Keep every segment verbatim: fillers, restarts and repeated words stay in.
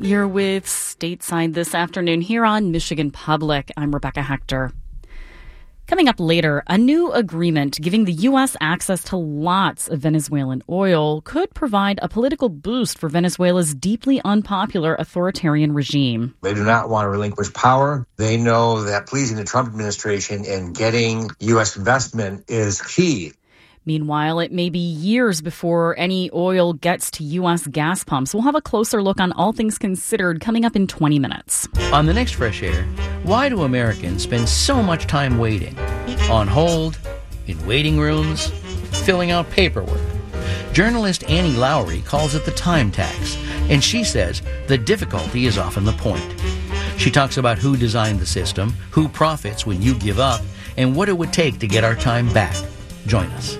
You're with Stateside this afternoon here on Michigan Public. I'm Rebecca Hector. Coming up later, a new agreement giving the U S access to lots of Venezuelan oil could provide a political boost for Venezuela's deeply unpopular authoritarian regime. They do not want to relinquish power. They know that pleasing the Trump administration and getting U S investment is key. Meanwhile, it may be years before any oil gets to U S gas pumps. We'll have a closer look on all things considered coming up in twenty minutes. On the next Fresh Air, why do Americans spend so much time waiting? On hold, in waiting rooms, filling out paperwork. Journalist Annie Lowrey calls it the time tax, and she says the difficulty is often the point. She talks about who designed the system, who profits when you give up, and what it would take to get our time back. Join us.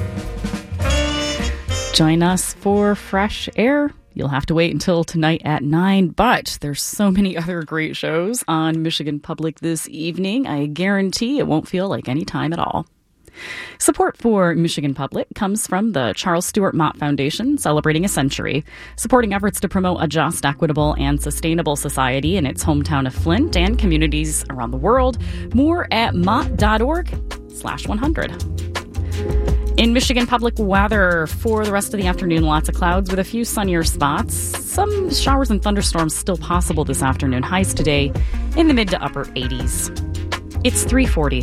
Join us for Fresh Air. You'll have to wait until tonight at nine, but there's so many other great shows on Michigan Public this evening. I guarantee it won't feel like any time at all. Support for Michigan Public comes from the Charles Stewart Mott Foundation, celebrating a century, supporting efforts to promote a just, equitable, and sustainable society in its hometown of Flint and communities around the world. More at mott.org slash 100. In Michigan Public weather for the rest of the afternoon, lots of clouds with a few sunnier spots. Some showers and thunderstorms still possible this afternoon. Highs today in the mid to upper eighties. It's three forty.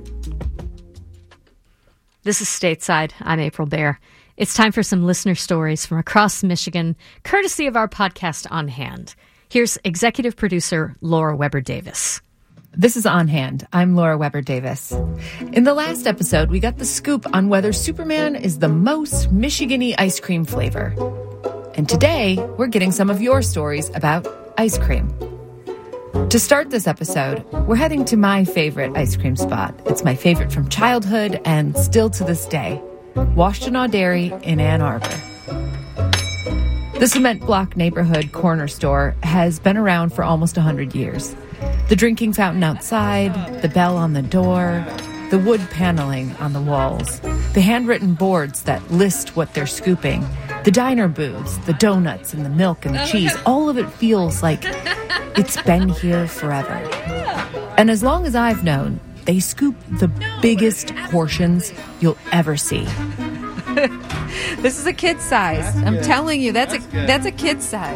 This is Stateside. I'm April Baer. It's time for some listener stories from across Michigan, courtesy of our podcast On Hand. Here's executive producer Laura Weber Davis. This is On Hand. I'm Laura Weber Davis. In the last episode, we got the scoop on whether Superman is the most Michigan-y ice cream flavor. And today, we're getting some of your stories about ice cream. To start this episode, we're heading to my favorite ice cream spot. It's my favorite from childhood and still to this day, Washtenaw Dairy in Ann Arbor. The cement block neighborhood corner store has been around for almost one hundred years. The drinking fountain outside, the bell on the door, the wood paneling on the walls, the handwritten boards that list what they're scooping, the diner booths, the donuts and the milk and the cheese, all of it feels like it's been here forever. And as long as I've known, they scoop the biggest portions you'll ever see. This is a kid size. I'm telling you, that's a that's a kid size.